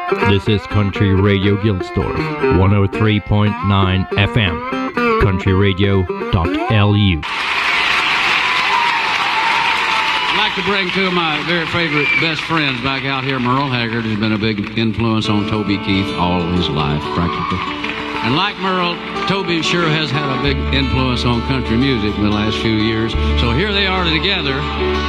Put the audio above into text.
This is Country Radio Gilsdorf, 103.9 FM, countryradio.lu. I'd like to bring two of my very favorite best friends back out here. Merle Haggard has been a big influence on Toby Keith all his life, practically. And like Merle, Toby sure has had a big influence on country music in the last few years. So here they are together.